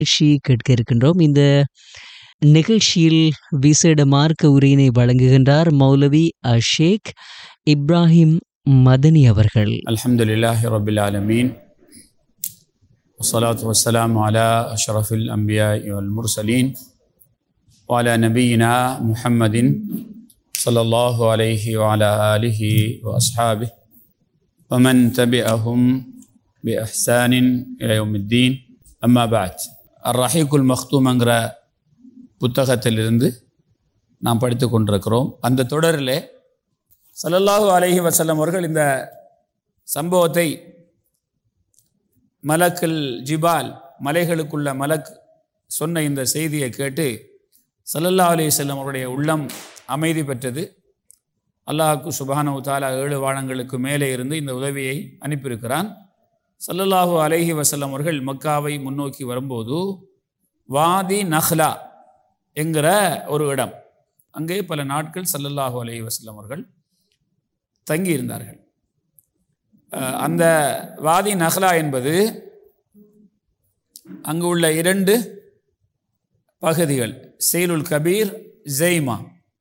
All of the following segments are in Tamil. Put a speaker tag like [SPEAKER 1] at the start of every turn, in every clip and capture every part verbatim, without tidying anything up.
[SPEAKER 1] நிகழ்ச்சி கேட்க இருக்கின்றோம். இந்த நிகழ்ச்சியில் விசேட மார்க்க உரையினை வழங்குகின்றார் மௌலவி ஷேக் இப்ராஹிம் மதனி அவர்கள்.
[SPEAKER 2] அல்ஹம்துலில்லாஹி ரப்பில் ஆலமீன் வஸ்ஸலாத்து வஸ்ஸலாமு அலா அஷ்ரஃபில் அன்பியாஇ வல் முர்சலீன் வ அலா நபியினா முஹம்மதின் ஸல்லல்லாஹு அலைஹி வ அலா ஆலிஹி வ அஸ்ஹாபிஹி வ மன் தபிஅஹும் பி இஹ்சானின் இலா யௌமித்தீன். அம்மா பஅத். அர்-ரஹீகுல் மக்தூம்ங்கிற புத்தகத்திலிருந்து நாம் படித்து கொண்டிருக்கிறோம். அந்த தொடரில் ஸல்லல்லாஹு அலைஹி வஸல்லம் அவர்கள் இந்த சம்பவத்தை மலக்குல் ஜிபால், மலைகளுக்குள்ள மலக் சொன்ன இந்த செய்தியை கேட்டு ஸல்லல்லாஹு அலைஹி வஸல்லம் அவருடைய உள்ளம் அமைதி பெற்றது. அல்லாஹ்வுக்கு சுப்ஹானஹு தஆலா ஏழு வானங்களுக்கு மேலே இருந்து இந்த உதவியை அனுப்பியிருக்கிறான். ஸல்லல்லாஹு அலைஹி வஸல்லம் அவர்கள் மக்காவை முன்னோக்கி வரும்போது வாதி நஹ்லா என்கிற ஒரு இடம், அங்கே பல நாட்கள் ஸல்லல்லாஹு அலைஹி வஸல்லம் அவர்கள் தங்கி இருந்தார்கள். அந்த வாதி நஹ்லா என்பது அங்கு உள்ள இரண்டு பகுதிகள், சைலுல் கபீர், ஜெய்மா.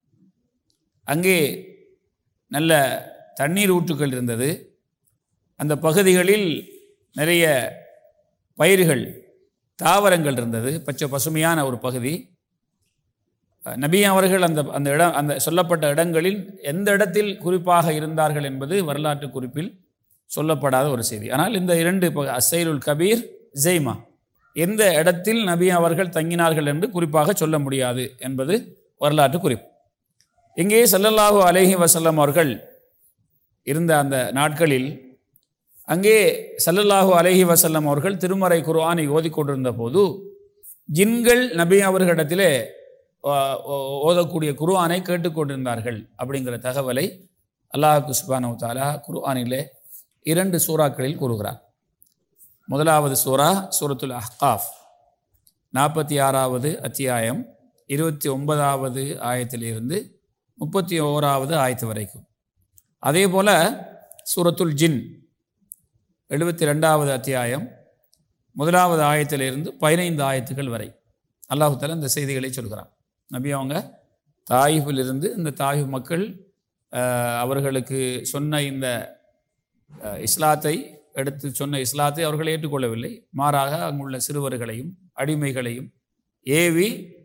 [SPEAKER 2] அங்கே நல்ல தண்ணீர் ஊற்றுக்கள் இருந்தது. அந்த பகுதிகளில் நிறைய பயிர்கள், தாவரங்கள் இருந்தது. பச்சை பசுமையான ஒரு பகுதி. நபி அவர்கள் அந்த அந்த இடம் அந்த சொல்லப்பட்ட இடங்களில் எந்த இடத்தில் குறிப்பாக இருந்தார்கள் என்பது வரலாற்று குறிப்பில் சொல்லப்படாத ஒரு செய்தி. ஆனால் இந்த இரண்டு அசைலுல் கபீர், ஜெய்மா, எந்த இடத்தில் நபி அவர்கள் தங்கினார்கள் என்று குறிப்பாக சொல்ல முடியாது என்பது வரலாற்று குறிப்பு. இங்கே ஸல்லல்லாஹு அலைஹி வஸல்லம் அவர்கள் இருந்த அந்த நாட்களில் அங்கே ஸல்லல்லாஹு அலைஹி வஸல்லம் அவர்கள் திருமறை குர்ஆனை ஓதிக்கொண்டிருந்த போது ஜின்கள் நபி அவர்களிடத்திலே ஓதக்கூடிய குர்ஆனை கேட்டுக்கொண்டிருந்தார்கள் அப்படிங்கிற தகவலை அல்லாஹ் சுப்ஹானஹு தஆலா குர்ஆனிலே இரண்டு சூறாக்களில் கூறுகிறார். முதலாவது சூரா சூரத்துல் அஹ்காஃப், நாற்பத்தி ஆறாவது அத்தியாயம், இருபத்தி ஒன்பதாவது ஆயத்திலிருந்து முப்பத்தி ஓராவது ஆயத்து வரைக்கும். அதே போல சூரத்துல் ஜின், எழுபத்தி ரெண்டாவது அத்தியாயம், முதலாவது ஆயத்திலிருந்து பதினைந்து ஆயத்துக்கள் வரை அல்லாஹ் தஆலா இந்த செய்திகளை சொல்கிறான். நபி அவங்க தாயிஃபிலிருந்து இந்த தாயிஃப் மக்கள் அவர்களுக்கு சொன்ன இந்த இஸ்லாத்தை எடுத்து சொன்ன இஸ்லாத்தை அவர்கள் ஏற்றுக்கொள்ளவில்லை. மாறாக அங்குள்ள சிறுவர்களையும் அடிமைகளையும் ஏவி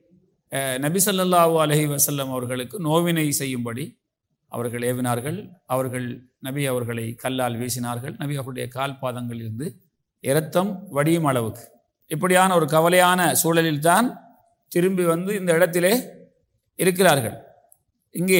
[SPEAKER 2] நபி ஸல்லல்லாஹு அலைஹி வஸல்லம் அவர்களுக்கு நோவினை செய்யும்படி அவர்கள் ஏவினார்கள். அவர்கள் நபி அவர்களை கல்லால் வீசினார்கள். நபி அவர்களுடைய கால் பாதங்களிலிருந்து இரத்தம் வடியும் அளவுக்கு. இப்படியான ஒரு கவலையான சூழலில்தான் திரும்பி வந்து இந்த இடத்திலே இருக்கிறார்கள். இங்கே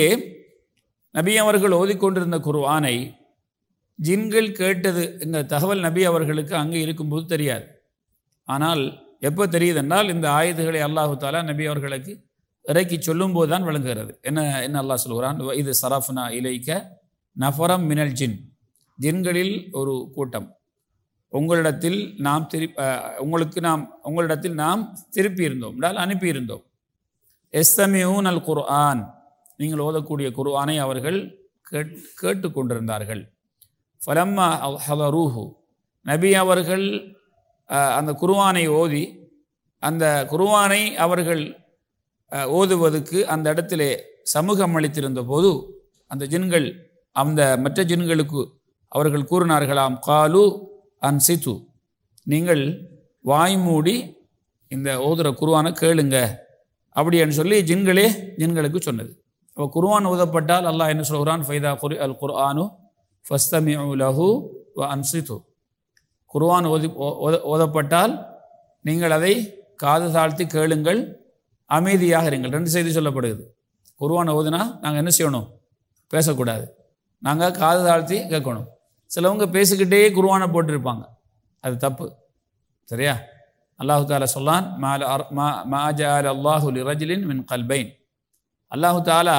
[SPEAKER 2] நபி அவர்கள் ஓதிக்கொண்டிருந்த குர்ஆனை ஜின்கள் கேட்டது என்ற தகவல் நபி அவர்களுக்கு அங்கே இருக்கும்போது தெரியாது. ஆனால் எப்போ தெரியுது என்றால் இந்த ஆயத்துகளை அல்லாஹு தஆலா நபி அவர்களுக்கு இறக்கி சொல்லும்போது தான் விளங்குகிறது. என்ன என்ன அல்லாஹ் சொல்கிறான், இது சரஃப்னா இலைக்க நஃபரம் மினல் ஜின், ஜின்களில் ஒரு கூட்டம் உங்களிடத்தில் நாம் திரு உங்களுக்கு நாம் உங்களிடத்தில் நாம் திருப்பி இருந்தோம் என்றால் அனுப்பியிருந்தோம். எஸ்தமியூன் அல் குர்ஆன், நீங்கள் ஓதக்கூடிய குர்ஆனை அவர்கள் கேட் கேட்டு கொண்டிருந்தார்கள். ஃபலம்மா ஹதரூஹு, நபி அவர்கள் அந்த குர்ஆனை ஓதி அந்த குர்ஆனை அவர்கள் ஓதுவதற்கு அந்த இடத்திலே சமூகம் அளித்திருந்த போது அந்த ஜின்கள் அந்த மற்ற ஜின்களுக்கு அவர்கள் கூறினார்களாம், காலு அன்சித்து, நீங்கள் வாய் மூடி இந்த ஓதுற குர்ஆனை கேளுங்க அப்படின்னு சொல்லி ஜின்களே ஜின்களுக்கு சொன்னது. அப்போ குர்ஆன் ஓதப்பட்டால் அல்லாஹ் என்ன சொல்கிறான், ஃபைதா குரி அல் குர்ஆனு ஃபஸ்தமிஉ லஹு வ அன்சித்து, குர்ஆன் ஓதி ஓதப்பட்டால் நீங்கள் அதை காது தாழ்த்தி கேளுங்கள், அமைதியாக இருங்கள். ரெண்டு செய்தி சொல்லப்படுகிறது. குர்ஆன் ஓதுனா நாங்கள் என்ன செய்யணும், பேசக்கூடாது, நாங்கள் காது தாழ்த்தி கேட்கணும். சிலவங்க பேசிக்கிட்டே குர்ஆனை போட்டிருப்பாங்க, அது தப்பு. சரியா? அல்லாஹு தஆலா சொல்லான், மா ஜஅல அல்லாஹு லிரஜுலின் மின் கல்பைன், அல்லாஹு தஆலா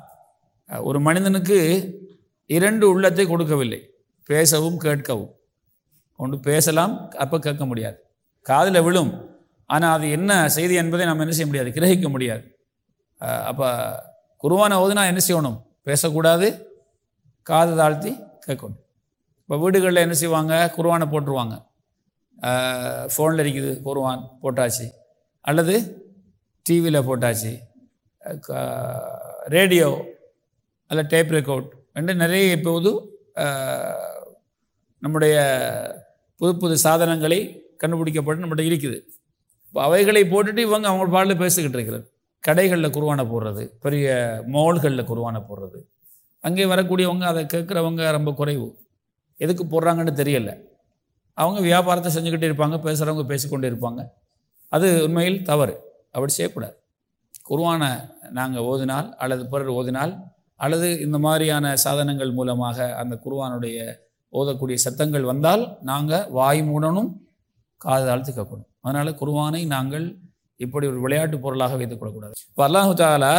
[SPEAKER 2] ஒரு மனிதனுக்கு இரண்டு உள்ளத்தை கொடுக்கவில்லை, பேசவும் கேட்கவும். ஒன்று பேசலாம், அப்போ கேட்க முடியாது, காதில் விழும், ஆனால் அது என்ன செய்தி என்பதை நம்ம என்ன செய்ய முடியாது, கிரகிக்க முடியாது. அப்போ குர்ஆனை ஓதுனா என்ன செய்யணும், பேசக்கூடாது, காது தாழ்த்தி கேட்கணும். இப்போ வீடுகளில் என்ன செய்வாங்க, குர்ஆனை போட்டுருவாங்க. ஃபோனில் இருக்குது குர்ஆன் போட்டாச்சு, அல்லது டிவியில் போட்டாச்சு, ரேடியோ அல்ல டேப் ரெக்கார்ட் என்று நிறைய இப்போது நம்முடைய புது புது சாதனங்களை கண்டுபிடிக்கப்பட்டு நம்மகிட்ட இருக்குது. இப்போ அவைகளை போட்டுட்டு இவங்க அவங்க பாடலில் பேசிக்கிட்டு இருக்கிறது. கடைகளில் குர்ஆனை போடுறது, பெரிய மால்களில் குர்ஆனை போடுறது, அங்கே வரக்கூடியவங்க அதை கேட்குறவங்க ரொம்ப குறைவு. எதுக்கு போடுறாங்கன்னு தெரியல. அவங்க வியாபாரத்தை செஞ்சுக்கிட்டே இருப்பாங்க, பேசுகிறவங்க பேசிக்கொண்டே இருப்பாங்க. அது உண்மையில் தவறு. அப்படி செய்யக்கூடாது. குர்ஆனை நாங்கள் ஓதினால் அல்லது பிறர் ஓதினால் அல்லது இந்த மாதிரியான சாதனங்கள் மூலமாக அந்த குர்ஆனுடைய ஓதக்கூடிய சத்தங்கள் வந்தால் நாங்கள் வாய் மூடணும், காது தாழ்த்தி கேட்கணும். அதனால் குர்ஆனை நாங்கள் இப்படி ஒரு விளையாட்டு பொருளாக வைத்துக்கொள்ளக்கூடாது. இப்போ அல்லாஹு தஆலா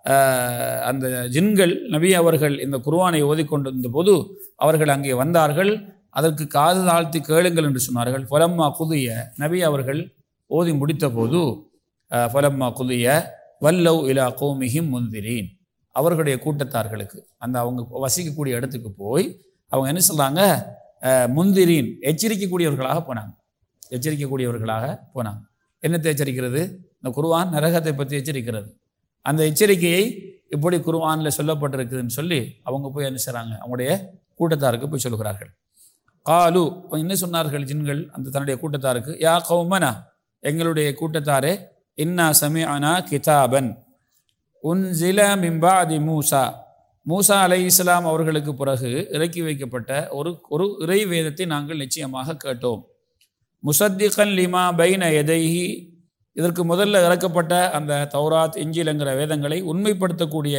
[SPEAKER 2] அந்த ஜின்கள் நபி அவர்கள் இந்த குர்ஆனை ஓதிக்கொண்டிருந்த போது அவர்கள் அங்கே வந்தார்கள். அதற்கு காது தாழ்த்தி கேளுங்கள் என்று சொன்னார்கள். ஃபலம்மா குதிய நபி அவர்கள் ஓதி முடித்த போது ஃபலம்மா குதிய வல்லவ் இலா கௌமிஹிம் முந்திரீன் அவர்களுடைய கூட்டத்தார்களுக்கு அந்த அவங்க வசிக்கக்கூடிய இடத்துக்கு போய் அவங்க என்ன சொல்கிறாங்க, முந்திரீன் எச்சரிக்கக்கூடியவர்களாக போனாங்க. எச்சரிக்கக்கூடியவர்களாக போனாங்க. என்னத்தை எச்சரிக்கிறது? இந்த குர்ஆன் நரகத்தை பற்றி எச்சரிக்கிறது. அந்த எச்சரிக்கையை இப்படி குர்ஆனில் சொல்லப்பட்டிருக்குதுன்னு சொல்லி அவங்க போய் என்ன செய்கிறாங்க, அவங்களுடைய கூட்டத்தாருக்கு போய் சொல்லுகிறார்கள். காலு என்ன சொன்னார்கள் ஜின்கள் அந்த தன்னுடைய கூட்டத்தாருக்கு, யா கௌமனா எங்களுடைய கூட்டத்தாரே, இன்னா சமிஅனா கிதாபன் உன்சில மின் பஅதி மூசா மூசா அலைஹிஸ்ஸலாம் அவர்களுக்கு பிறகு இறக்கி வைக்கப்பட்ட ஒரு ஒரு இறை வேதத்தை நாங்கள் நிச்சயமாக கேட்டோம். முசத்திகன் லிமா பைன எதைஹி இதற்கு முதல்ல இறக்கப்பட்ட அந்த தௌராத் இஞ்சில்ங்கிற வேதங்களை உண்மைப்படுத்தக்கூடிய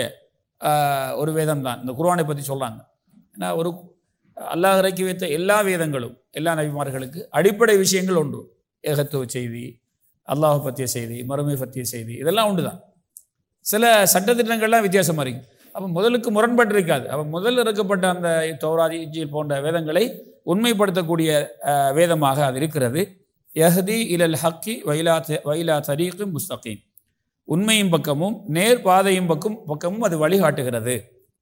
[SPEAKER 2] ஒரு வேதம் தான் இந்த குர்ஆனை பற்றி சொல்கிறாங்க. ஏன்னா ஒரு அல்லாஹ் இறக்கி வைத்த எல்லா வேதங்களும் எல்லா நபிமார்களுக்கு அடிப்படை விஷயங்கள் உண்டு. ஏகத்துவ செய்தி, அல்லாஹ் பற்றிய செய்தி, மறுமை பற்றிய செய்தி, இதெல்லாம் உண்டு தான். சில சட்டத்திட்டங்கள்லாம் வித்தியாசமாக இருக்கும். அப்போ முதலுக்கு முரண்பட்டு இருக்காது. அப்போ முதல் இறக்கப்பட்ட அந்த தௌராத் இஞ்சில் போன்ற வேதங்களை உண்மைப்படுத்தக்கூடிய வேதமாக அது இருக்கிறது. யஹ்தி இலல் ஹக்கி வைலா வைலா தரீக்கு முஸ்தகீம் உண்மையும் பக்கமும் நேர் பாதையும் பக்கம் பக்கமும் அது வழிகாட்டுகிறது.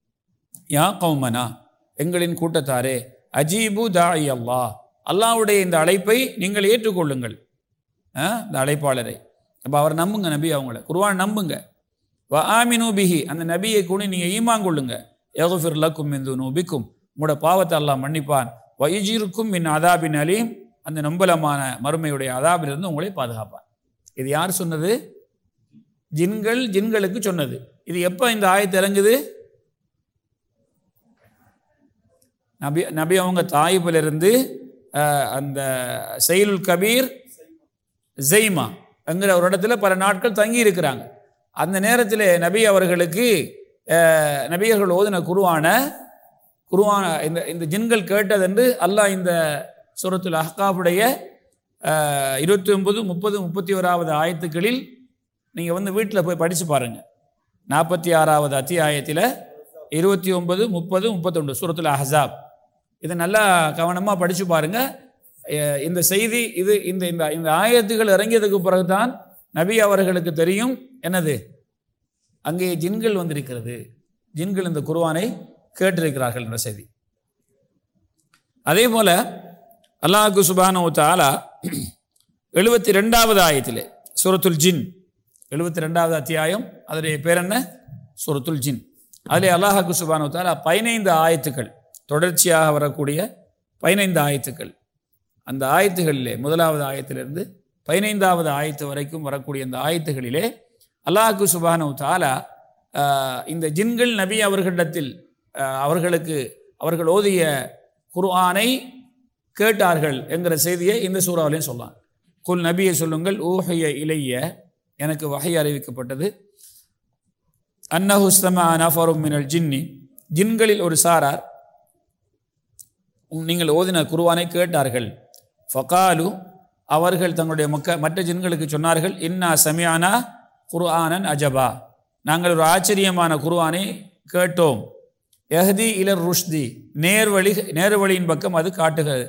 [SPEAKER 2] யா கௌமனா எங்களின் கூட்டத்தாரே, அஜீபு தாஇ அல்லாஹ் அல்லாஹ்வுடைய இந்த அழைப்பை நீங்கள் ஏற்றுக்கொள்ளுங்கள். இந்த அழைப்பாளரை அப்போ அவர் நம்புங்க, நபி அவங்கள குர்ஆன் நம்புங்க. வ ஆமினு பிஹி அந்த நபியை கூட நீங்கள் ஈமான் கொள்ளுங்க. யக்ஃபிர் லக்கும் மின் துனூபிக்கும் உங்களோட பாவத்தை அல்லாஹ் மன்னிப்பான். வ யுஜிருக்கும் மின் அதாபின் அலீம் அந்த நம்பலமான மறுமையுடைய அதாபிலிருந்து உங்களை பாதுகாப்பான். இது யார் சொன்னது? ஜின்கள் ஜின்களுக்கு சொன்னது. இது எப்போ இந்த ஆயத்து இறங்குது? நபி நபி அவங்க தாயிபிலிருந்து அந்த சைலுல் கபீர் ஜெய்மா என்கிற ஒரு இடத்துல பல நாட்கள் தங்கி இருக்கிறாங்க. அந்த நேரத்தில் நபி அவர்களுக்கு நபியர்கள் ஓதின குர்ஆன குர்ஆன இந்த இந்த ஜின்கள் கேட்டதென்று அல்லாஹ் இந்த சூரத்துல் அஹ்காஃபுடைய இருபத்தி ஒன்பது முப்பது முப்பத்தி ஓராவது ஆயத்துக்களில் நீங்கள் வந்து வீட்டில் போய் படித்து பாருங்கள். நாற்பத்தி ஆறாவது அத்தியாயத்தில் இருபத்தி ஒன்பது முப்பது முப்பத்தொன்று சூரத்துல் அஹ்ஸாப் இதை நல்லா கவனமாக படித்து பாருங்கள். இந்த செய்தி இது இந்த இந்த இந்த ஆயத்துகள் இறங்கியதுக்கு பிறகுதான் நபி அவர்களுக்கு தெரியும் என்னது, அங்கே ஜின்கள் வந்திருக்கிறது, ஜின்கள் இந்த குர்ஆனை கேட்டிருக்கிறார்கள் என்ற செய்தி. அதே போல அல்லாஹ் சுப்ஹானஹு வ தஆலா எழுபத்தி ரெண்டாவது ஆயத்திலே சூரத்துல் ஜின் எழுபத்தி ரெண்டாவது அத்தியாயம் அதனுடைய பேர் என்ன? சூரத்துல் ஜின். அதிலே அல்லாஹ் சுப்ஹானஹு வ தஆலா பதினைந்து ஆயத்துக்கள் தொடர்ச்சியாக வரக்கூடிய பதினைந்து ஆயத்துக்கள், அந்த ஆயத்துகளிலே முதலாவது ஆயத்திலிருந்து பதினைந்தாவது ஆயத்து வரைக்கும் வரக்கூடிய அந்த ஆயத்துகளிலே அல்லாஹ் சுப்ஹானஹு வ தஆலா இந்த ஜின்கள் நபி அவர்களிடத்தில் அவர்களுக்கு அவர்கள் ஓதிய குர்ஆனை கேட்டார்கள் என்கிற செய்தியை இந்த சூறாவிலையும் சொல்லலாம். குல் நபியை சொல்லுங்கள், ஊஹிய இலைய எனக்கு வஹி அறிவிக்கப்பட்டது, அன்னஹு ஸ்தமஅ நஃபரும் மினல் ஜின்னி ஜின்களில் ஒரு சாரார் நீங்கள் ஓதின குர்ஆனை கேட்டார்கள். ஃபகாலு அவர்கள் தங்களுடைய மக்க மற்ற ஜின்களுக்கு சொன்னார்கள், இன்னா சமிஅனா குர்ஆனன் அஜபா நாங்கள் ஒரு ஆச்சரியமான குர்ஆனை கேட்டோம். யஹ்தி இலர் ருஷ்தி நேர்வழி நேர்வழியின் பக்கம் அது காட்டுகிறது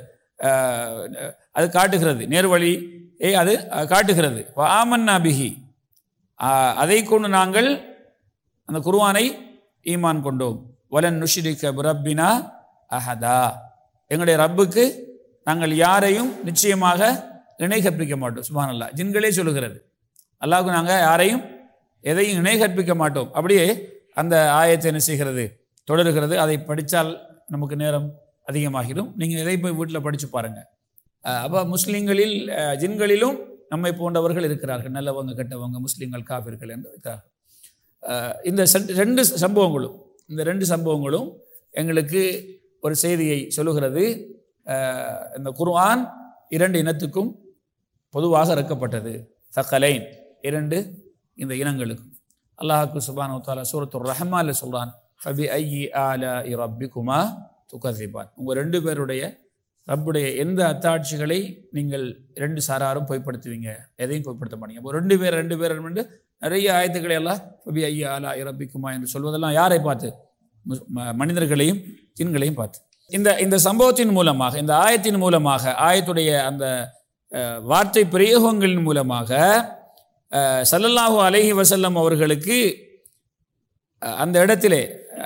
[SPEAKER 2] அது காட்டுகிறது நேர்வழி ஏ அது காட்டுகிறது. ஆமன்னா பிஹி அதை கொண்டு நாங்கள் அந்த குர்ஆனை ஈமான் கொண்டோம். வலன் நுஷ்ரிக பிரப்பினா அஹதா எங்களுடைய ரப்புக்கு நாங்கள் யாரையும் நிச்சயமாக இணை கற்பிக்க மாட்டோம். சுப்ஹானல்லாஹ், ஜின்களே சொல்லுகிறது. அல்லாஹ்வுக்கு நாங்கள் யாரையும் எதையும் இணை கற்பிக்க மாட்டோம். அப்படியே அந்த ஆயத்தை என்ன செய்கிறது, தொடர்கிறது. அதை படித்தால் நமக்கு நேரம் அதிகமாகிடும். நீங்கள் எதை போய் வீட்டில் படித்து பாருங்கள். அப்போ முஸ்லீம்களில் ஜின்களிலும் நம்மை போன்றவர்கள் இருக்கிறார்கள், நல்லவங்க கெட்டவங்க, முஸ்லீம்கள் காஃபிர்கள் என்று இருக்கிறார்கள். இந்த ரெண்டு சம்பவங்களும் இந்த ரெண்டு சம்பவங்களும் எங்களுக்கு ஒரு செய்தியை சொல்லுகிறது. இந்த குர்ஆன் இரண்டு இனத்துக்கும் பொதுவாக இறக்கப்பட்டது. தக்கலைன், இரண்டு இந்த இனங்களுக்கும். அல்லாஹ் சுப்ஹானஹு வ தஆலா சூரத்துர் ரஹ்மான்ல சொல்றான், ஃபபி ஐயி ஆலாஇ ரப்பிக்குமா துகஸிபான். உங்கள் ரெண்டு பேருடைய ரப்புடைய எந்த அத்தாட்சிகளை நீங்கள் ரெண்டு சாராரும் பொய்ப்படுத்துவீங்க, எதையும் பொய்ப்படுத்த மாட்டீங்க. அப்போ ரெண்டு பேர் ரெண்டு பேர் என்று நிறைய ஆயத்துக்களை எல்லாம் ஃபபி ஐயி ஆலாஇ ரப்பிக்குமா என்று சொல்வதெல்லாம் யாரை பார்த்து? மனிதர்களையும் ஜின்களையும் பார்த்து. இந்த இந்த சம்பவத்தின் மூலமாக, இந்த ஆயத்தின் மூலமாக, ஆயத்துடைய அந்த வார்த்தை பிரயோகங்களின் மூலமாக ஸல்லல்லாஹு அலைஹி வஸல்லம் அவர்களுக்கு அந்த இடத்திலே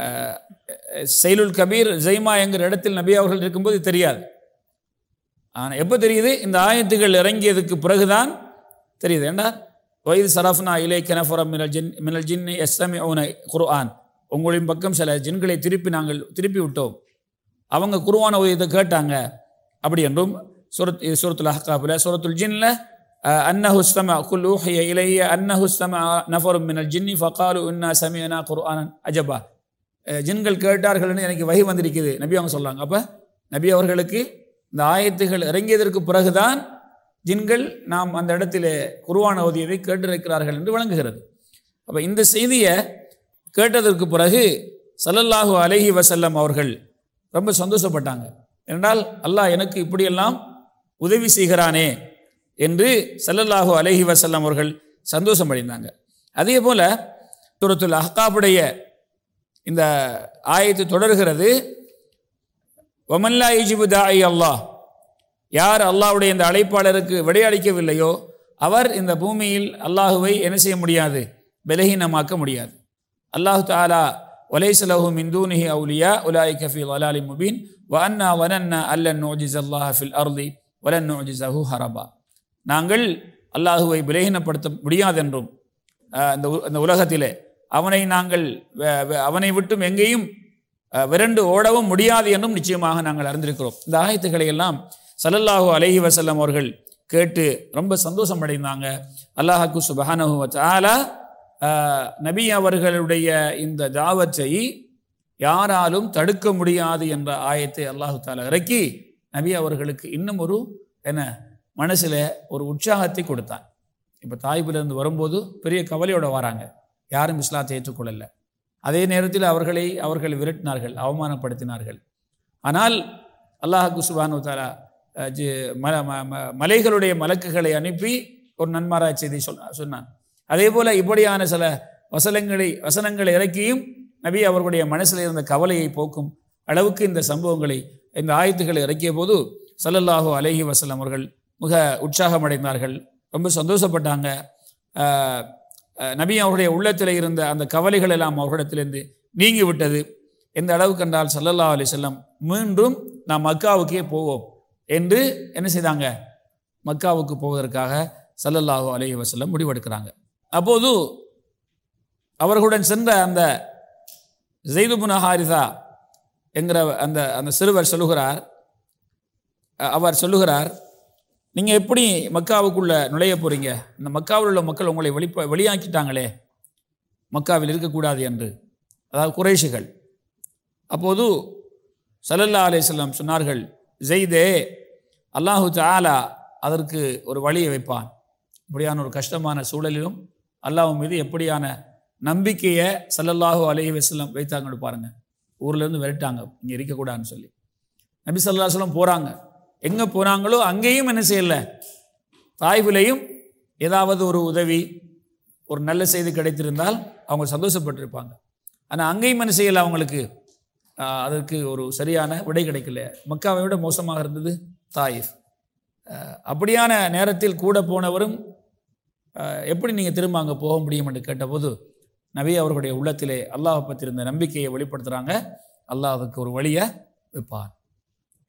[SPEAKER 2] ஸைலுல் கபீர் ஸைமா என்கிற இடத்தில் நபி அவர்கள் இருக்கும்போது தெரியாது. ஆனால் எப்போ தெரியுது? இந்த ஆயத்துகள் இறங்கியதுக்கு பிறகுதான் தெரியுது. ஏன்னா வயது சரஃப்னா இலைக்க நஃபரம் மினல் ஜின் மினல் ஜின்னி யஸ்தமிஊன குர்ஆன், உங்களின் பக்கம் சில ஜின்களை திருப்பி நாங்கள் திருப்பி விட்டோம், அவங்க குர்ஆனை இதை கேட்டாங்க அப்படி என்றும். சூரத் சூரத்துல் அஹ்காஃபில் சூரத்துல் ஜின்ல அன்னஹு ஸ்தமஅ குல் ஊஹிய இலைய அன்னஹு ஸ்தமஅ நஃபரும் மினல் ஜின்னி ஃபகாலு இன்னா சமிஅனா குர்ஆனன் அஜபா. ஜின்கள் கேட்டார்கள்னு எனக்கு வஹி வந்திருக்குது நபி அவங்க சொல்கிறாங்க. அப்போ நபி அவர்களுக்கு இந்த ஆயத்துகள் இறங்கியதற்கு பிறகுதான் ஜின்கள் நாம் அந்த இடத்திலே குர்ஆன் ஓதியதை கேட்டிருக்கிறார்கள் என்று விளங்குகிறது. அப்போ இந்த செய்தியை கேட்டதற்கு பிறகு ஸல்லல்லாஹு அலைஹி வஸல்லம் அவர்கள் ரொம்ப சந்தோஷப்பட்டாங்க. என்றால் அல்லாஹ் எனக்கு இப்படியெல்லாம் உதவி செய்கிறானே என்று ஸல்லல்லாஹு அலைஹி வஸல்லம் அவர்கள் சந்தோஷம் அடைந்தாங்க. அதே போல சூரத்துல் அஹ்காஃபுடைய இந்த ஆயத்து தொடர்கிறது, வமல்லா யஜிபு தாஇ அல்லாஹ், யார் அல்லாஹ்வுடைய இந்த அழைப்பாளருக்கு விடையளிக்கவில்லையோ அவர் இந்த பூமியில் அல்லாஹுவை என்ன செய்ய முடியாது, பலகீனமாக்க முடியாது. அல்லாஹு தஆலா வலைஸ லஹு மின் தூனிஹி அவுலியா உலாயிக ஃபீ ضلالٍ முபீன் வ அன்னா வனன்னா அல்லன் நுஜிஸல்லாஹ ஃபில் அர்தி வலன் நுஜிஸஹு ஹரபா. நாங்கள் அல்லாஹுவை பலகீனப்படுத்த முடியாதென்றும் இந்த உலகத்திலே அவனை நாங்கள் அவனை விட்டும் எங்கேயும் விரண்டு ஓடவும் முடியாது என்றும் நிச்சயமாக நாங்கள் அறிந்திருக்கிறோம். இந்த ஆயத்துக்களை எல்லாம் ஸல்லல்லாஹு அலைஹி வஸல்லம் அவர்கள் கேட்டு ரொம்ப சந்தோஷம் அடைந்தாங்க. அல்லாஹ்க்கு சுப்ஹானஹு வ தஆலா நபி அவர்களுடைய இந்த தாவத்தை யாராலும் தடுக்க முடியாது என்ற ஆயத்தை அல்லாஹு தஆலா இறக்கி நபி அவர்களுக்கு இன்னும் ஒரு என்ன மனசில் ஒரு உற்சாகத்தை கொடுத்தான். இப்போ தாய்பிலிருந்து வரும்போது பெரிய கவலையோடு வராங்க, யாரும் இஸ்லாத்தை ஏற்றுக்கொள்ளலை. அதே நேரத்தில் அவர்களை அவர்கள் விரட்டினார்கள், அவமானப்படுத்தினார்கள். ஆனால் அல்லாஹ்க்கு சுப்ஹானஹு வ தஆலா மலைகளுடைய மலக்குகளை அனுப்பி ஒரு நன்மாராய் செய்தி சொன்னான். அதே போல் இப்படியான சில வசனங்களை வசனங்களை இறக்கியும் நபி அவர்களுடைய மனசில் இருந்த கவலையை போக்கும் அளவுக்கு இந்த சம்பவங்களை இந்த ஆயத்துக்களை இறக்கிய போது ஸல்லல்லாஹு அலைஹி வஸல்லம் அவர்கள் மிக உற்சாகம் அடைந்தார்கள், ரொம்ப சந்தோஷப்பட்டாங்க. நபி அவருடைய உள்ளத்தில் இருந்த அந்த கவலைகள் எல்லாம் அவர்களிடத்திலிருந்து நீங்கி விட்டது. எந்த அளவுக்கு என்றால் ஸல்லல்லாஹு அலைஹி வஸல்லம் மீண்டும் நாம் மக்காவுக்கே போவோம் என்று என்ன செய்தாங்க, மக்காவுக்கு போவதற்காக ஸல்லல்லாஹு அலைஹி வஸல்லம் முடிவெடுக்கிறாங்க. அப்போது அவர்களுடன் சென்ற அந்த ஸைத் இப்னு ஹாரிஸா என்கிற அந்த அந்த சிறுவர் சொல்லுகிறார் அவர் சொல்லுகிறார் நீங்கள் எப்படி மக்காவுக்குள்ளே நுழைய போகிறீங்க, இந்த மக்காவில் உள்ள மக்கள் உங்களை வெளிப்ப வெளியாக்கிட்டாங்களே மக்காவில் இருக்கக்கூடாது என்று, அதாவது குறைஷிகள். அப்போது ஸல்லல்லாஹு அலைஹி வஸல்லம் சொன்னார்கள், ஸைதே அல்லாஹு தஆலா அதற்கு ஒரு வழியை வைப்பான். இப்படியான ஒரு கஷ்டமான சூழலிலும் அல்லாஹ் மீது எப்படியான நம்பிக்கையை ஸல்லல்லாஹு அலைஹி வஸல்லம் வைத்தாங்கன்னு பாருங்கள். ஊர்லேருந்து விரட்டாங்க இங்கே இருக்கக்கூடாதுன்னு சொல்லி. நபி ஸல்லல்லாஹு அலைஹி வஸல்லம் போகிறாங்க, எங்கே போனாங்களோ அங்கேயும் என்ன செய்யலை, தாய்விலையும் ஏதாவது ஒரு உதவி ஒரு நல்ல செய்தி கிடைத்திருந்தால் அவங்க சந்தோஷப்பட்டிருப்பாங்க. ஆனால் அங்கேயும் என்ன செய்யலை, அவங்களுக்கு அதற்கு ஒரு சரியான விடை கிடைக்கல. மக்காவை விட மோசமாக இருந்தது தாயிஃப். அப்படியான நேரத்தில் கூட போனவரும் எப்படி நீங்கள் திரும்ப அங்கே போக முடியும் என்று கேட்டபோது நபி அவர்களுடைய உள்ளத்திலே அல்லாஹ் பற்றி இருந்த நம்பிக்கையை வெளிப்படுத்துகிறாங்க. அல்லாஹ் அதுக்கு ஒரு வழியை வைப்பான்.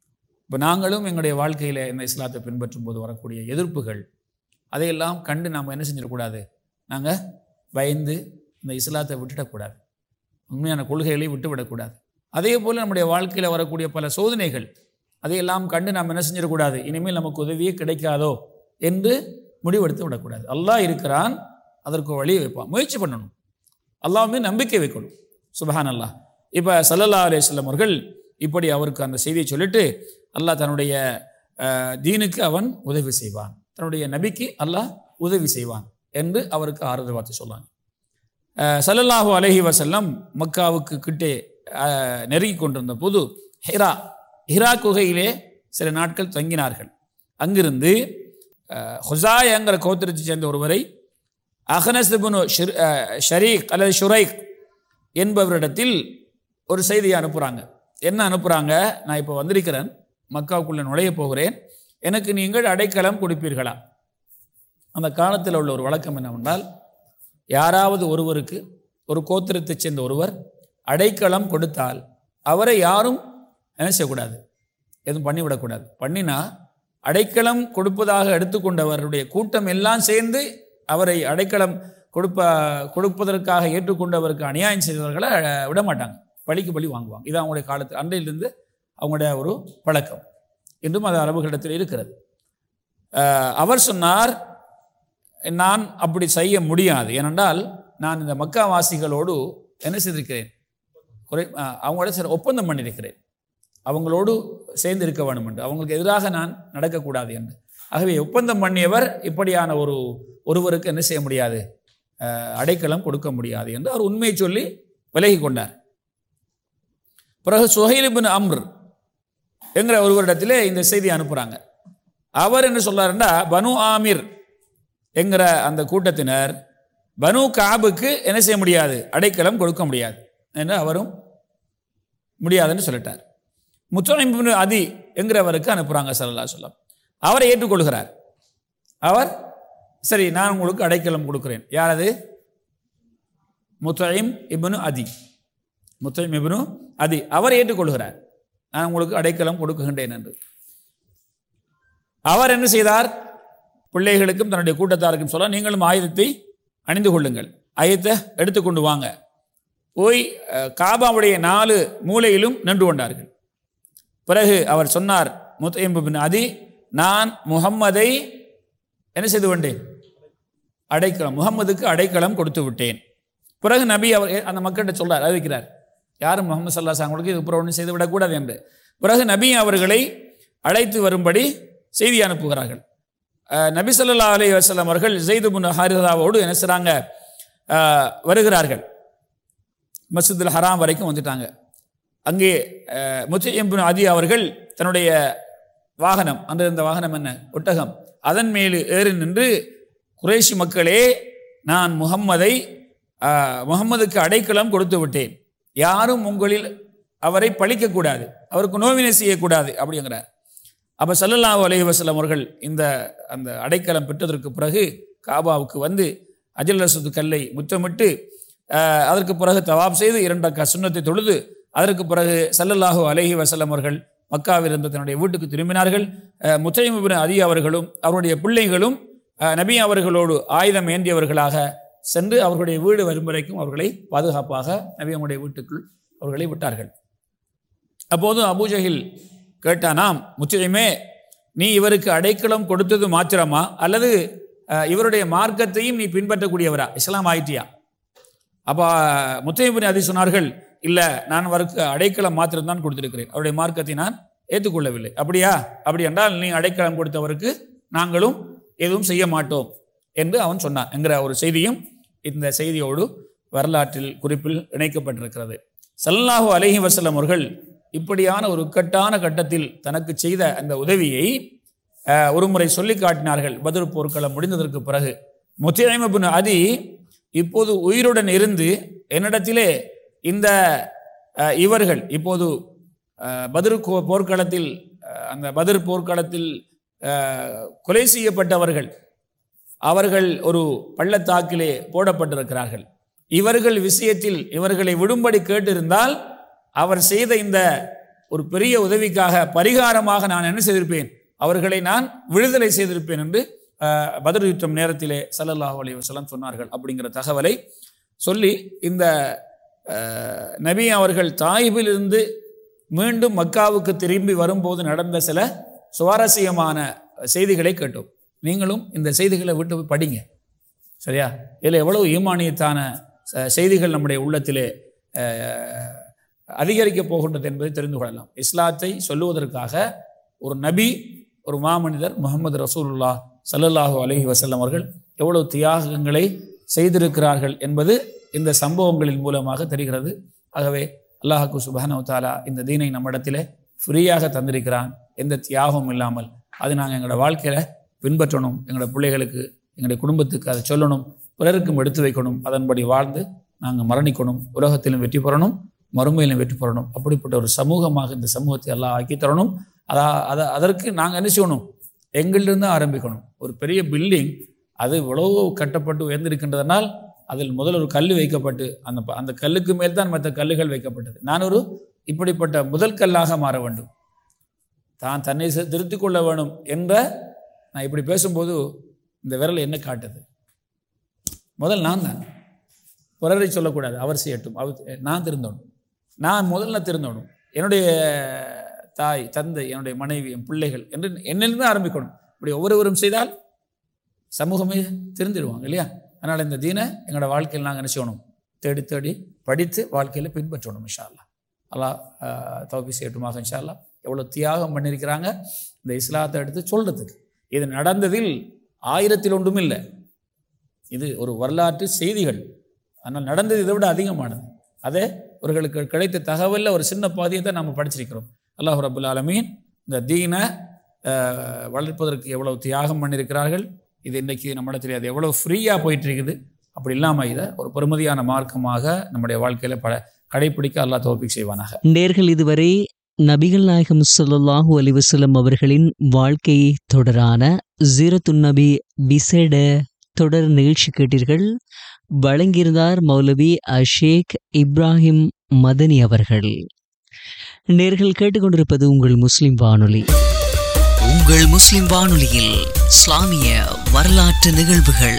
[SPEAKER 2] இப்போ நாங்களும் எங்களுடைய வாழ்க்கையில் இந்த இஸ்லாத்தை பின்பற்றும் போது வரக்கூடிய எதிர்ப்புகள் அதையெல்லாம் கண்டு நாம் என்ன செஞ்சிடக்கூடாது, நாங்கள் பயந்து இந்த இஸ்லாத்தை விட்டுடக்கூடாது, உண்மையான கொள்கைகளை விட்டுவிடக்கூடாது. அதே போல் நம்முடைய வாழ்க்கையில் வரக்கூடிய பல சோதனைகள் அதையெல்லாம் கண்டு நாம் என்ன செஞ்சிடக்கூடாது, இனிமேல் நமக்கு உதவியே கிடைக்காதோ என்று முடிவெடுத்து விடக்கூடாது. அல்லாஹ் இருக்கிறான், அதற்கு வழியை வைப்பான், முயற்சி பண்ணணும், அல்லாஹ் மீது நம்பிக்கை வைக்கணும். சுபஹான் அல்லாஹ். இப்போ ஸல்லல்லாஹு அலைஹி வஸல்லம் அவர்கள் இப்படி அவருக்கு அந்த செய்தியை சொல்லிட்டு அல்லாஹ் தன்னுடைய தீனுக்கு அவன் உதவி செய்வான், தன்னுடைய நபிக்கு அல்லாஹ் உதவி செய்வான் என்று அவருக்கு ஆறுதல் வார்த்தை சொன்னாங்க. ஸல்லல்லாஹு அலைஹி வஸல்லம் மக்காவுக்கு கிட்டே நெருங்கி கொண்டிருந்த போது ஹிரா ஹிரா குகையிலே சில நாட்கள் தங்கினார்கள். அங்கிருந்து ஹுசாயங்கிற கோத்திரத்தை சேர்ந்த ஒருவரை அஹ்னஸ் இப்னு ஷரீக் அல்லது ஷுரைக் என்பவரிடத்தில் ஒரு செய்தியை அனுப்புகிறாங்க. என்ன அனுப்புகிறாங்க, நான் இப்போ வந்திருக்கிறேன், மக்காவுக்குள்ளே நுழைய போகிறேன், எனக்கு நீங்கள் அடைக்கலம் கொடுப்பீர்களா? அந்த காலத்தில் உள்ள ஒரு வழக்கம் என்னவென்றால், யாராவது ஒருவருக்கு ஒரு கோத்திரத்தைச் சேர்ந்த ஒருவர் அடைக்கலம் கொடுத்தால் அவரை யாரும் என்ன செய்யக்கூடாது, எதுவும் பண்ணிவிடக்கூடாது. பண்ணினா அடைக்கலம் கொடுப்பதாக எடுத்துக்கொண்டவருடைய கூட்டம் எல்லாம் சேர்ந்து அவரை அடைக்கலம் கொடுப்ப கொடுப்பதற்காக ஏற்றுக்கொண்டவருக்கு அநியாயம் செய்தவர்களை விடமாட்டாங்க, பழிக்கு பழி வாங்குவாங்க. இது அவங்களுடைய காலத்தில் அன்றையிலிருந்து அவங்களுடைய ஒரு பழக்கம், இன்றும் அது அரபுகளிடத்தில் இருக்கிறது. அவர் சொன்னார், நான் அப்படி செய்ய முடியாது, ஏனென்றால் நான் இந்த மக்காவாசிகளோடு என்ன செய்திருக்கிறேன், குறை அவங்களோட சில ஒப்பந்தம் பண்ணியிருக்கிறேன், அவங்களோடு சேர்ந்து இருக்க வேண்டும் என்று, அவங்களுக்கு எதிராக நான் நடக்கக்கூடாது என்று. ஆகவே ஒப்பந்தம் பண்ணியவர் இப்படியான ஒரு ஒருவருக்கு என்ன செய்ய முடியாது, அடைக்கலம் கொடுக்க முடியாது என்று அவர் உண்மையை சொல்லி விலகி கொண்டார். பிறகு சுஹைல் இப்னு அம்ர் என்கிற ஒருவரிடத்திலே இந்த செய்தி அனுப்புகிறாங்க. அவர் என்ன சொல்றாருன்னா, பனு ஆமிர் என்கிற அந்த கூட்டத்தினர் பனு காபுக்கு என்ன செய்ய முடியாது, அடைக்கலம் கொடுக்க முடியாது என்று அவரும் முடியாதுன்னு சொல்லிட்டார். முத்தஇம் இப்னு அதி என்கிறவருக்கு அனுப்புகிறாங்க ஸல்லல்லாஹு அலைஹி வஸல்லம். அவரை ஏற்றுக்கொள்கிறார். அவர் சரி, நான் உங்களுக்கு அடைக்கலம் கொடுக்கிறேன். யார் அது? முத்தஇம் இப்னு அதி. முத்தஇம் இப்னு அதி அவர் ஏற்றுக்கொள்கிறார், நான் உங்களுக்கு அடைக்கலம் கொடுக்குகின்றேன் என்று. அவர் என்ன செய்தார், பிள்ளைகளுக்கும் தன்னுடைய கூட்டத்தாருக்கும் சொல்ல, நீங்களும் ஆயுதத்தை அணிந்து கொள்ளுங்கள், ஆயுதத்தை எடுத்துக்கொண்டு வாங்க. போய் காபாவுடைய நாலு மூலையிலும் நின்று கொண்டார்கள். பிறகு அவர் சொன்னார், முத்தஇம் இப்னு அதி, நான் முஹம்மதை என்ன செய்து கொண்டேன், அடைக்கலம், முகம்மதுக்கு அடைக்கலம் கொடுத்து விட்டேன். பிறகு நபி அவர் அந்த மக்கள்கிட்ட சொல்றார், அறிவிக்கிறார், யாரும் முகமது ஸல்லல்லாஹு அலைஹி வஸல்லம் இது அப்புறம் ஒன்றும் செய்து விடக்கூடாது என்று. பிறகு நபி அவர்களை அழைத்து வரும்படி செய்தி அனுப்புகிறார்கள். நபி ஸல்லல்லாஹு அலைஹி வஸல்லம் அவர்கள் ஸைத் இப்னு ஹாரிஸாவோடு என்ன செய்றாங்க, வருகிறார்கள். மஸ்ஜிதுல் ஹராம் வரைக்கும் வந்துட்டாங்க. அங்கே முத்தஇம் இப்னு அதி அவர்கள் தன்னுடைய வாகனம், அந்த இந்த வாகனம் என்ன, ஒட்டகம், அதன் மேல் ஏறி நின்று, குறைஷி மக்களே, நான் முகம்மதை முகம்மதுக்கு அடைக்கலம் கொடுத்து விட்டேன், யாரும் உங்களில் அவரை பழிக்கக்கூடாது, அவருக்கு நோவினை செய்யக்கூடாது அப்படிங்கிறார். அப்போ ஸல்லல்லாஹு அலைஹி வஸல்லம் அவர்கள் இந்த அந்த அடைக்கலம் பெற்றதற்கு பிறகு காபாவுக்கு வந்து அஜல் அஸ்வத் கல்லை முத்தமிட்டு அதற்கு பிறகு தவாப் செய்து இரண்டு ரக்காத் சுன்னத்தை தொழுது அதற்கு பிறகு ஸல்லல்லாஹு அலைஹி வஸல்லம் அவர்கள் மக்காவில் இருந்த தன்னுடைய வீட்டுக்கு திரும்பினார்கள். முத்தஇம் இப்னு அதி அவர்களும் அவருடைய பிள்ளைகளும் நபி அவர்களோடு ஆயுதம் ஏந்தியவர்களாக சென்று அவர்களுடைய வீடு வரும் வரைக்கும் அவர்களை பாதுகாப்பாக நபி அவருடைய வீட்டுக்குள் அவர்களை விட்டார்கள். அப்போது அபூஜஹில் கேட்டானாம், முத்தஇமே, நீ இவருக்கு அடைக்கலம் கொடுத்தது மாத்திரமா, அல்லது இவருடைய மார்க்கத்தையும் நீ பின்பற்றக்கூடியவரா, இஸ்லாம் ஆயிட்டியா? அப்போ முத்தஇம் இப்னு அதி சொன்னார்கள், இல்லை, நான் அவருக்கு அடைக்கலம் மாத்திரம்தான் கொடுத்திருக்கிறேன், அவருடைய மார்க்கத்தை நான் ஏற்றுக்கொள்ளவில்லை. அப்படியா? அப்படி என்றால் நீ அடைக்கலம் கொடுத்தவருக்கு நாங்களும் எதுவும் செய்ய மாட்டோம் என்று அவன் சொன்னான் என்கிற ஒரு செய்தியும் இந்த செய்தியோடு வரலாற்றில் குறிப்பில் இணைக்கப்பட்டிருக்கிறது. ஸல்லல்லாஹு அலைஹி வஸல்லம் அவர்கள் இப்படியான ஒரு இக்கட்டான கட்டத்தில் தனக்கு செய்த அந்த உதவியை ஒரு முறை சொல்லி காட்டினார்கள். பத்ர் போர்க்களம் முடிந்ததற்கு பிறகு முத்தஇம் இப்னு அதி இப்போது உயிருடன் இருந்து என்னிடத்திலே இந்த இவர்கள் இப்போது பத்ர் போர்க்களத்தில் அந்த பத்ர் போர்க்களத்தில் கொலை செய்யப்பட்டவர்கள், அவர்கள் ஒரு பள்ளத்தாக்கிலே போடப்பட்டிருக்கிறார்கள், இவர்கள் விஷயத்தில் இவர்களை விடும்படி கேட்டிருந்தால் அவர் செய்த இந்த ஒரு பெரிய உதவிக்காக பரிகாரமாக நான் என்ன செய்திருப்பேன், அவர்களை நான் விடுதலை செய்திருப்பேன் என்று பத்ர் யுத்தம் நேரத்திலே ஸல்லல்லாஹு அலைஹி வஸல்லம் சொன்னார்கள் அப்படிங்கிற தகவலை சொல்லி, இந்த நபி அவர்கள் தாயிபிலிருந்து மீண்டும் மக்காவுக்கு திரும்பி வரும்போது நடந்த சில சுவாரஸ்யமான செய்திகளை கேட்டோம். நீங்களும் இந்த செய்திகளை விட்டு போய் படிங்க, சரியா? இதில் எவ்வளவு ஈமானியத்தான செய்திகள் நம்முடைய உள்ளத்திலே அதிகரிக்கப் போகின்றது என்பதை தெரிந்து கொள்ளலாம். இஸ்லாத்தை சொல்லுவதற்காக ஒரு நபி, ஒரு மாமனிதர் முஹம்மது ரசூலுல்லாஹ் ஸல்லல்லாஹு அலைஹி வஸல்லம் அவர்கள் எவ்வளவு தியாகங்களை செய்திருக்கிறார்கள் என்பது இந்த சம்பவங்களின் மூலமாக தெரிகிறது. ஆகவே அல்லாஹ்வுக்கு சுப்ஹானஹு வ தஆலா இந்த தீனை நம்மிடத்திலே ஃப்ரீயாக தந்திருக்கிறான், எந்த தியாகமும் இல்லாமல். அது நாங்கள் எங்களோட வாழ்க்கையில் பின்பற்றணும், எங்களோட பிள்ளைகளுக்கு, எங்களுடைய குடும்பத்துக்கு அதை சொல்லணும், பிறருக்கும் எடுத்து வைக்கணும். அதன்படி வாழ்ந்து நாங்கள் மரணிக்கணும், உலகத்திலும் வெற்றி பெறணும், மறுமையிலும் வெற்றி பெறணும். அப்படிப்பட்ட ஒரு சமூகமாக இந்த சமூகத்தை எல்லாம் ஆக்கி தரணும். அதா அதை அதற்கு நாங்கள் என்ன செய்யணும், எங்களிலிருந்து ஆரம்பிக்கணும். ஒரு பெரிய பில்டிங் அது இவ்வளவு கட்டப்பட்டு உயர்ந்திருக்கின்றதனால் அதில் முதல் ஒரு கல் வைக்கப்பட்டு அந்த அந்த கல்லுக்கு மேல் தான் மற்ற கல்லுகள் வைக்கப்பட்டது. நான் ஒரு இப்படிப்பட்ட முதல் கல்லாக மாற வேண்டும், தான் தன்னை திருத்திக் கொள்ள வேணும் என்ற, நான் இப்படி பேசும்போது இந்த விரல் என்ன காட்டுது, முதல் நான் தான், பிறரை சொல்லக்கூடாது, அவர் செய்யட்டும், அவர் நான் திருந்தணும், நான் முதல்ல திருந்தணும், என்னுடைய தாய் தந்தை என்னுடைய மனைவி என் பிள்ளைகள் என்று என்னிலிருந்து ஆரம்பிக்கணும். இப்படி ஒவ்வொருவரும் செய்தால் சமூகமே திருந்திடுவாங்க இல்லையா? அதனால் இந்த தீனை எங்களோட வாழ்க்கையில் நாங்கள் என்ன செய்யணும், தேடி தேடி படித்து வாழ்க்கையில் பின்பற்றணும். இன்ஷா அல்லாஹ். அல்லாஹ் தௌஃபீக் செய்யட்டுமாக. இன்ஷா அல்லாஹ். எவ்வளோ தியாகம் பண்ணியிருக்கிறாங்க இந்த இஸ்லாத்தை எடுத்து சொல்கிறதுக்கு. இது நடந்ததில் ஆயிரத்தில் ஒன்றும் இல்லை, இது ஒரு வரலாற்று செய்திகள். ஆனால் நடந்தது இதை விட அதிகமானது. அதே அவர்களுக்கு கிடைத்த தகவலில் ஒரு சின்ன பாதியை தான் நாம் படிச்சிருக்கிறோம். அல்லாஹ் ரப்புல் ஆலமீன் இந்த தீனை வளர்ப்பதற்கு எவ்வளவு தியாகம் பண்ணியிருக்கிறார்கள். இது இன்றைக்கி நம்மிடத்தில் அது எவ்வளோ ஃப்ரீயாக போயிட்டு இருக்குது. அப்படி இல்லாமல் இதை ஒரு பெருமதியான மார்க்கமாக நம்முடைய வாழ்க்கையில் பல கடைப்பிடிக்க அல்லாஹ் தௌஃபீக் செய்வானாக.
[SPEAKER 1] நேர்கள் இதுவரை நபிகள் நாயகம் ஸல்லல்லாஹு அலைஹி வஸல்லம் அவர்களின் வாழ்க்கை தொடரான ஸீரத்துன் நபி விசேட தொடர் நிகழ்ச்சி கேட்டீர்கள். வழங்கியிருந்தார் மௌலவி அஷேக் இப்ராஹிம் மதனி அவர்கள். நேர்கள் கேட்டுக்கொண்டிருப்பது உங்கள் முஸ்லிம் வானொலி. உங்கள் முஸ்லிம் வானொலியில் இஸ்லாமிய வரலாற்று நிகழ்வுகள்.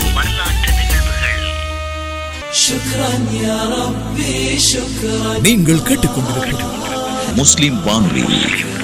[SPEAKER 3] நீங்கள் கேட்டுக்கொண்டிருப்பது முஸ்லிம் வானொலி.